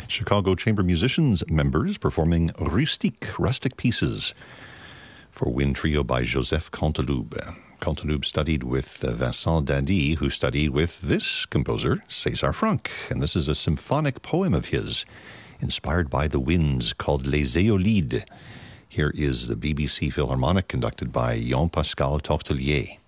Chicago Chamber Musicians members performing rustic pieces for wind trio by Joseph Canteloube. Canteloube studied with Vincent Dadi, who studied with this composer, César Franck. And this is a symphonic poem of his, inspired by the winds, called Les Éolides. Here is the BBC Philharmonic, conducted by Jean-Pascal Tortelier.